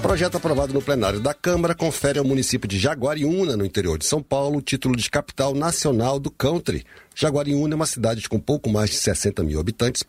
Projeto aprovado no plenário da Câmara confere ao município de Jaguariúna, no interior de São Paulo, o título de capital nacional do country. Jaguariúna é uma cidade com pouco mais de 60 mil habitantes,